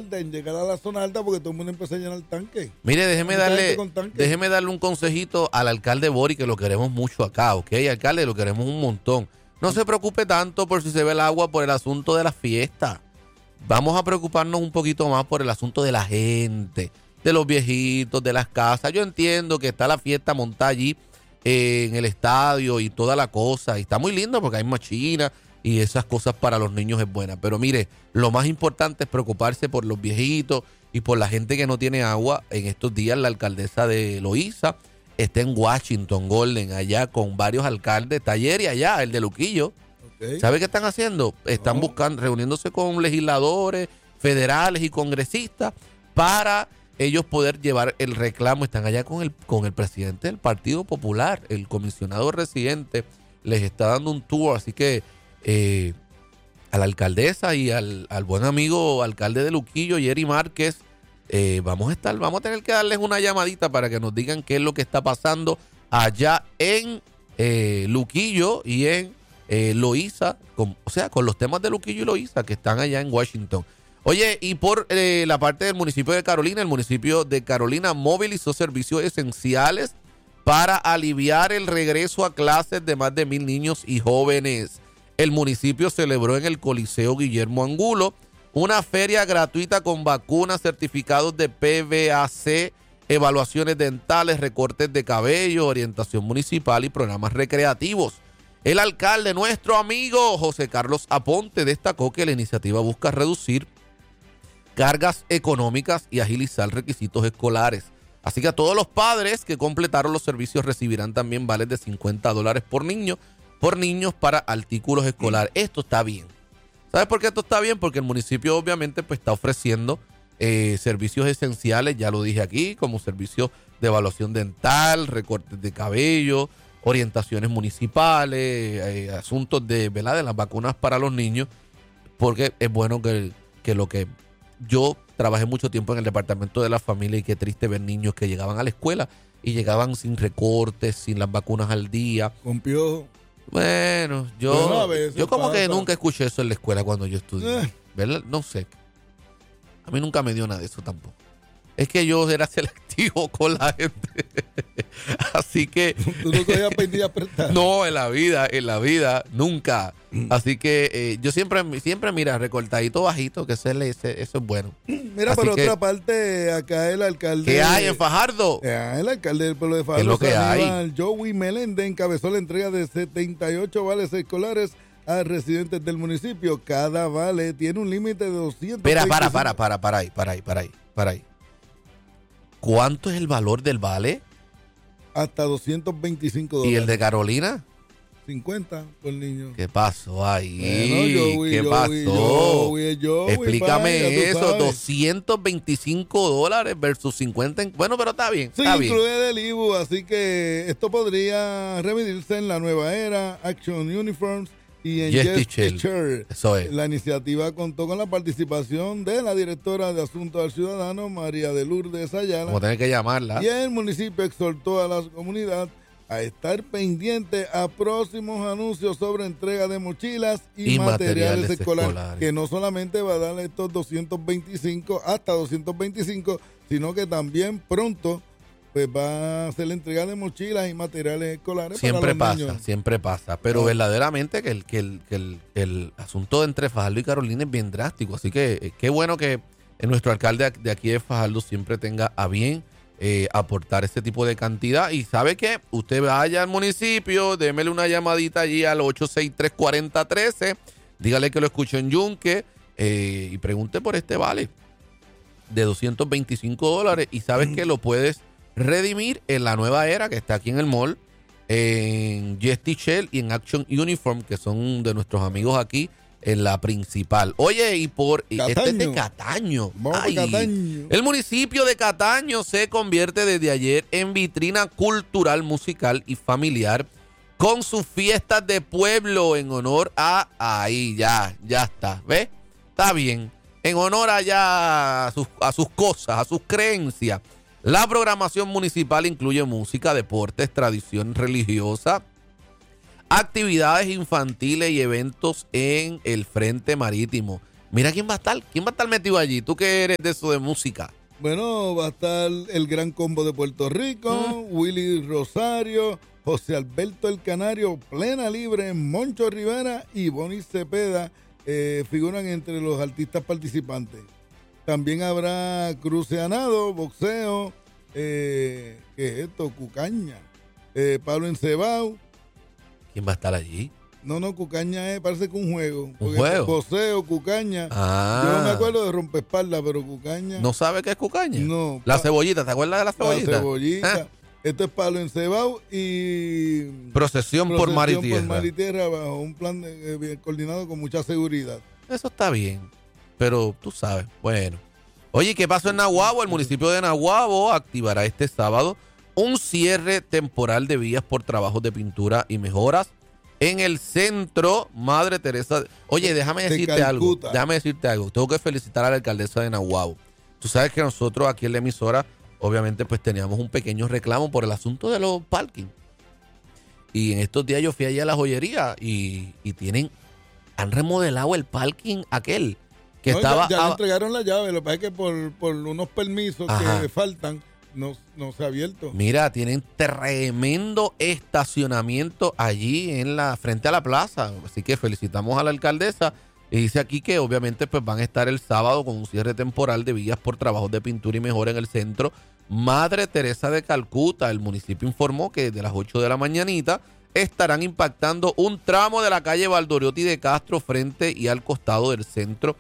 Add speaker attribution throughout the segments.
Speaker 1: tarde en llegar a la zona alta porque todo el mundo empezó a llenar el tanque.
Speaker 2: Mire, déjeme darle un consejito al alcalde Bori, que lo queremos mucho acá, ¿ok? Alcalde, lo queremos un montón. No se preocupe tanto por si se ve el agua por el asunto de la fiesta. Vamos a preocuparnos un poquito más por el asunto de la gente, de los viejitos, de las casas. Yo entiendo que está la fiesta montada allí en el estadio y toda la cosa. Y está muy lindo porque hay machina y esas cosas para los niños es buena. Pero mire, lo más importante es preocuparse por los viejitos y por la gente que no tiene agua. En estos días la alcaldesa de Loíza está en Washington Golden, allá con varios alcaldes. Está ayer y allá, el de Luquillo. Okay. ¿Sabe qué están haciendo? Están reuniéndose con legisladores federales y congresistas para ellos poder llevar el reclamo. Están allá con el presidente del Partido Popular, el comisionado residente, les está dando un tour, así que a la alcaldesa y al buen amigo alcalde de Luquillo, Jerry Márquez, vamos a tener que darles una llamadita para que nos digan qué es lo que está pasando allá en Luquillo y en Loíza, con los temas de Luquillo y Loíza que están allá en Washington. Oye, y por la parte del municipio de Carolina, el municipio de Carolina movilizó servicios esenciales para aliviar el regreso a clases de más de 1,000 niños y jóvenes. El municipio celebró en el Coliseo Guillermo Angulo una feria gratuita con vacunas, certificados de PVAC, evaluaciones dentales, recortes de cabello, orientación municipal y programas recreativos. El alcalde, nuestro amigo José Carlos Aponte, destacó que la iniciativa busca reducir cargas económicas y agilizar requisitos escolares. Así que a todos los padres que completaron los servicios recibirán también vales de $50 por niños para artículos escolares. Esto está bien. ¿Sabes por qué esto está bien? Porque el municipio obviamente pues está ofreciendo servicios esenciales, ya lo dije aquí, como servicios de evaluación dental, recortes de cabello, orientaciones municipales, asuntos de las vacunas para los niños, porque es bueno que lo que yo trabajé mucho tiempo en el departamento de la familia y qué triste ver niños que llegaban a la escuela y llegaban sin recortes, sin las vacunas al día.
Speaker 1: Con piojo.
Speaker 2: Bueno, yo como que nunca escuché eso en la escuela cuando yo estudié. ¿Verdad? No sé. A mí nunca me dio nada de eso tampoco. Es que yo era selectivo con la gente. Así que...
Speaker 1: ¿Tú no te habías pedido apretar?
Speaker 2: No, en la vida, nunca. Así que yo siempre, mira, recortadito bajito, que eso es bueno.
Speaker 1: Mira, así por otra parte, acá el alcalde...
Speaker 2: ¿Qué hay en Fajardo?
Speaker 1: El alcalde del pueblo de Fajardo,
Speaker 2: ¿qué es lo que hay?
Speaker 1: Joey Meléndez, encabezó la entrega de 78 vales escolares a residentes del municipio. Cada vale tiene un límite de 200.
Speaker 2: Espera, para ahí. ¿Cuánto es el valor del vale?
Speaker 1: Hasta $225.
Speaker 2: ¿Y el de Carolina?
Speaker 1: 50 por niño.
Speaker 2: ¿Qué pasó ahí? ¿Qué pasó? Explícame eso. $225 versus 50. Bueno, pero está bien.
Speaker 1: Sí, incluye del IBU, así que esto podría remitirse en la nueva era, Action Uniforms y en Yes Teacher.
Speaker 2: Eso es.
Speaker 1: La iniciativa contó con la participación de la directora de Asuntos al Ciudadano, María de Lourdes Ayala.
Speaker 2: Vamos a tener que llamarla.
Speaker 1: Y el municipio exhortó a la comunidad a estar pendiente a próximos anuncios sobre entrega de mochilas y materiales escolares, que no solamente va a dar estos 225, hasta 225, sino que también pronto pues va a hacer la entrega de mochilas y materiales escolares
Speaker 2: siempre
Speaker 1: para los niños.
Speaker 2: Siempre pasa, pero verdaderamente que el asunto entre Fajardo y Carolina es bien drástico, así que qué bueno que nuestro alcalde de aquí de Fajardo siempre tenga a bien aportar ese tipo de cantidad. Y ¿sabe qué? Usted vaya al municipio, démele una llamadita allí al 863-4013, dígale que lo escuchó en Yunque y pregunte por este vale de $225 y sabes que lo puedes redimir en la nueva era que está aquí en el mall, en Yes Teacher y en Action Uniform, que son de nuestros amigos aquí en la principal. Oye, y por
Speaker 1: Cataño.
Speaker 2: Este es de Cataño.
Speaker 1: Cataño.
Speaker 2: El municipio de Cataño se convierte desde ayer en vitrina cultural, musical y familiar con sus fiestas de pueblo en honor a... Ahí, ya está. ¿Ves? Está bien. En honor allá a sus cosas, a sus creencias. La programación municipal incluye música, deportes, tradición religiosa, actividades infantiles y eventos en el frente marítimo. Mira quién va a estar metido allí. Tú que eres de eso de música.
Speaker 1: Bueno, va a estar el Gran Combo de Puerto Rico, Willy Rosario, José Alberto el Canario, Plena Libre, Moncho Rivera y Bonnie Cepeda figuran entre los artistas participantes. También habrá cruceanado, boxeo, ¿qué es esto? Cucaña, Pablo Encebao.
Speaker 2: ¿Quién va a estar allí?
Speaker 1: No, cucaña parece que un juego.
Speaker 2: ¿Un juego?
Speaker 1: Boxeo, cucaña. Yo no me acuerdo de rompeespaldas, pero cucaña.
Speaker 2: ¿No sabe qué es cucaña?
Speaker 1: No.
Speaker 2: La cebollita, ¿te acuerdas de la cebollita?
Speaker 1: La cebollita. Esto es Pablo Encebao y...
Speaker 2: Procesión por mar y tierra.
Speaker 1: Por mar y tierra bajo un plan bien coordinado con mucha seguridad.
Speaker 2: Eso está bien, pero tú sabes, bueno. Oye, ¿qué pasó en Naguabo? El municipio de Naguabo activará este sábado un cierre temporal de vías por trabajos de pintura y mejoras en el centro Madre Teresa. Oye, déjame decirte algo. Tengo que felicitar a la alcaldesa de Naguabo. Tú sabes que nosotros aquí en la emisora, obviamente, pues teníamos un pequeño reclamo por el asunto de los parking. Y en estos días yo fui allá a la joyería y han remodelado el parking aquel que estaba...
Speaker 1: Ya le entregaron la llave, lo que pasa es que por unos permisos que faltan, no se ha abierto.
Speaker 2: Mira, tienen tremendo estacionamiento allí frente a la plaza. Así que felicitamos a la alcaldesa. Y dice aquí que obviamente pues van a estar el sábado con un cierre temporal de vías por trabajos de pintura y mejora en el centro Madre Teresa de Calcuta. El municipio informó que desde las 8 de la mañanita estarán impactando un tramo de la calle Valdoriotti de Castro frente y al costado del centro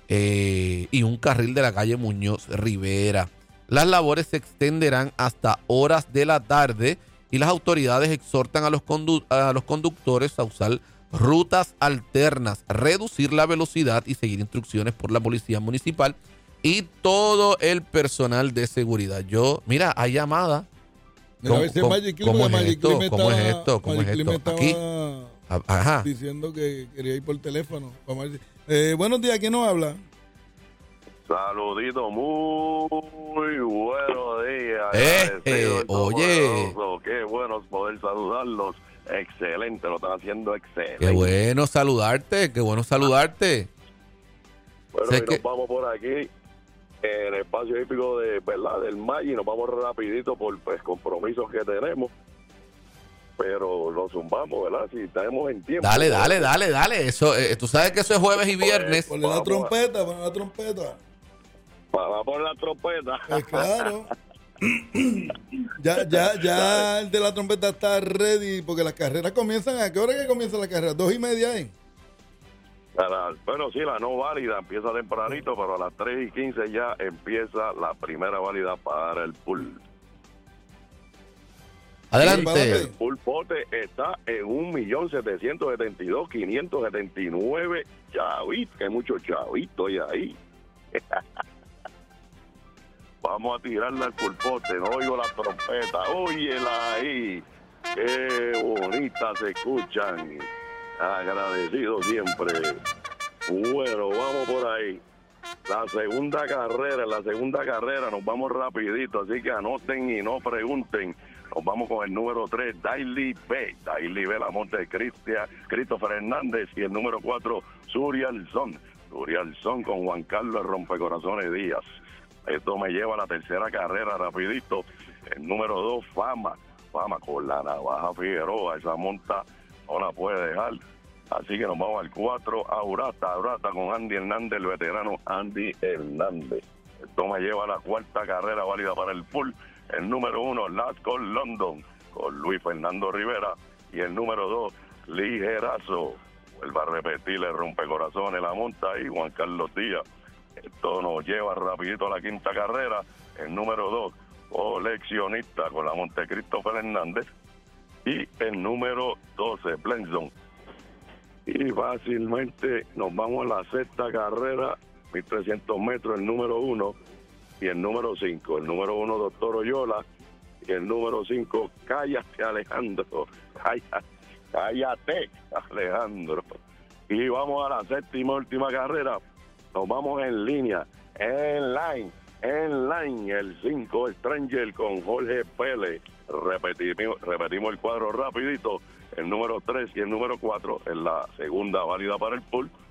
Speaker 2: y un carril de la calle Muñoz Rivera. Las labores se extenderán hasta horas de la tarde y las autoridades exhortan a los conductores a usar rutas alternas, reducir la velocidad y seguir instrucciones por la policía municipal y todo el personal de seguridad. Mira, hay llamada.
Speaker 1: ¿Cómo es esto?
Speaker 2: Aquí.
Speaker 1: Ajá. Diciendo que quería ir por teléfono. Buenos días, ¿quién nos habla?
Speaker 3: Saludito, muy buenos días.
Speaker 2: Oye.
Speaker 3: Qué bueno poder saludarlos. Excelente, lo están haciendo excelente.
Speaker 2: Qué bueno saludarte. Bueno,
Speaker 3: y nos vamos por aquí en el espacio hípico del Maggi. Nos vamos rapidito por compromisos que tenemos. Pero lo zumbamos, ¿verdad? Si tenemos en tiempo.
Speaker 2: Dale. Eso, tú sabes que eso es jueves y viernes.
Speaker 1: Ponle la trompeta.
Speaker 3: Para por la trompeta.
Speaker 1: Pues claro. ya el de la trompeta está ready porque las carreras comienzan. ¿A qué hora que comienza la carrera? 2:30, ¿eh?
Speaker 3: Bueno, sí, la no válida empieza tempranito, pero a las 3:15 ya empieza la primera válida para el pool.
Speaker 2: Adelante.
Speaker 3: El pool pote está en 1.772.579 chavitos. Que hay muchos chavitos ahí. Vamos a tirarle al pulpote, no oigo la trompeta, óyela ahí, qué bonitas se escuchan, agradecido siempre. Bueno, vamos por ahí. La segunda carrera, nos vamos rapidito, así que anoten y no pregunten. Nos vamos con el número 3, Daily B, la monte de Christopher Hernández, y el número 4, Surial Son con Juan Carlos Rompecorazones Díaz. Esto me lleva a la tercera carrera rapidito. El número 2, Fama con la Navaja Figueroa. Esa monta no la puede dejar. Así que nos vamos al 4, Aurata con Andy Hernández, el veterano Andy Hernández. Esto me lleva a la cuarta carrera válida para el pool. El número 1, Last Call London con Luis Fernando Rivera. Y el número 2, Ligerazo. Vuelva a repetir, le rompecorazones la monta y Juan Carlos Díaz. Esto nos lleva rapidito a la quinta carrera. El número 2, Coleccionista con la Montecristo Fernández. Y el número 12, Blenson. Y fácilmente nos vamos a la sexta carrera, 1.300 metros, el número 1 y el número 5. El número 1, Doctor Oyola. Y el número 5, Cállate Alejandro. Cállate Alejandro. Y vamos a la séptima última carrera. Nos vamos en línea, en line, el 5 Stranger con Jorge Pérez. Repetimos el cuadro rapidito, el número 3 y el número 4 en la segunda válida para el pool.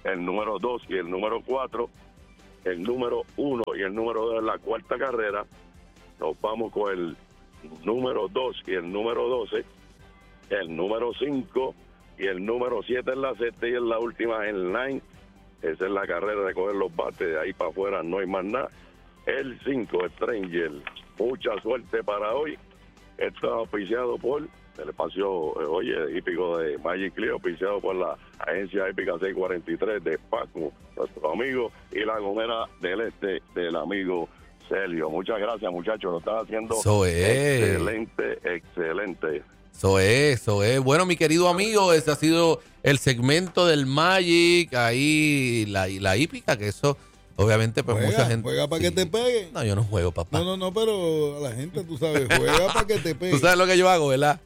Speaker 3: el número 2 y el número 4, el número 1 y el número 2 en la cuarta carrera. Nos vamos con el número 2 y el número 12, el número 5 y el número 7 en la sexta, y en la última en line. Esa es la carrera de coger los bates, de ahí para afuera no hay más nada. El 5, Stranger. Mucha suerte para hoy. Esto es auspiciado por el espacio, hípico de Magic Clear, auspiciado por la agencia Hípica 643 de Paco, nuestro amigo, y la Gomera del Este del amigo Celio. Muchas gracias, muchachos, lo están haciendo excelente.
Speaker 2: Eso es. Bueno, mi querido amigo, ese ha sido el segmento del Magic, ahí la hípica, que eso, obviamente, pues mucha gente...
Speaker 1: Juega para que te pegue.
Speaker 2: No, yo no juego, papá.
Speaker 1: No, pero a la gente, tú sabes, juega para que te pegue.
Speaker 2: Tú sabes lo que yo hago, ¿verdad?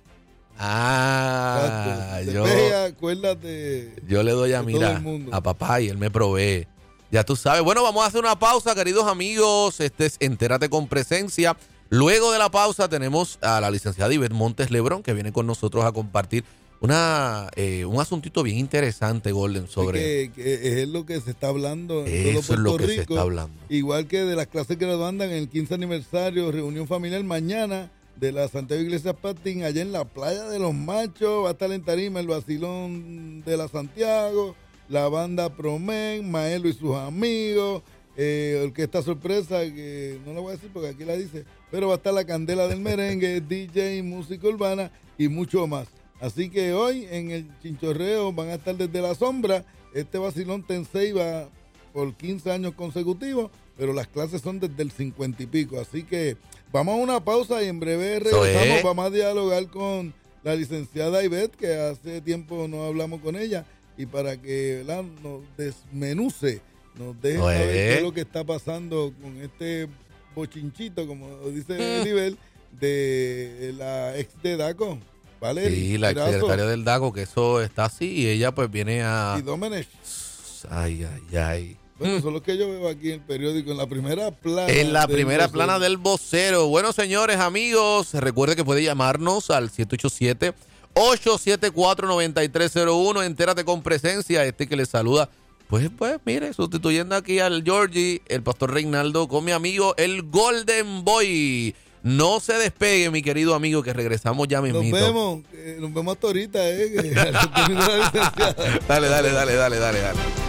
Speaker 1: Acuérdate.
Speaker 2: Yo le doy a papá y él me provee. Ya tú sabes. Bueno, vamos a hacer una pausa, queridos amigos. Este es Entérate con Presencia. Luego de la pausa tenemos a la licenciada Ivette Montes Lebrón, que viene con nosotros a compartir un asuntito bien interesante, Golden, sobre...
Speaker 1: Que es lo que se está hablando en
Speaker 2: todo
Speaker 1: Puerto
Speaker 2: es lo que
Speaker 1: Rico,
Speaker 2: se está hablando.
Speaker 1: Igual que de las clases graduandas en el 15 aniversario, reunión familiar mañana de la Santiago Iglesias Patín, allá en la Playa de los Machos. Va a estar en tarima el vacilón de la Santiago, la banda Promen, Maelo y sus amigos, orquesta sorpresa, que no la voy a decir porque aquí la dice, pero va a estar la Candela del Merengue, DJ, música urbana y mucho más. Así que hoy en el Chinchorreo van a estar desde la sombra. Este vacilón Tensei va por 15 años consecutivos, pero las clases son desde el 50 y pico. Así que vamos a una pausa y en breve regresamos. Vamos a dialogar con la licenciada Ivette, que hace tiempo no hablamos con ella, y para que nos desmenuce, nos deje saber qué es lo que está pasando con este bochinchito, como dice Nivel, de la ex de DACO. Valeria,
Speaker 2: sí, la secretaria del DACO, que eso está así, y ella pues viene a...
Speaker 1: Y Domenech.
Speaker 2: Ay.
Speaker 1: Bueno, eso es lo que yo veo aquí en el periódico, en la primera plana.
Speaker 2: En la primera plana del vocero. Bueno, señores, amigos, recuerde que puede llamarnos al 787-874-9301. Entérate con Presencia. Este que le saluda, pues, mire, sustituyendo aquí al Georgie, el pastor Reinaldo, con mi amigo, el Golden Boy. No se despegue, mi querido amigo, que regresamos ya mismito.
Speaker 1: Nos vemos hasta ahorita, Dale.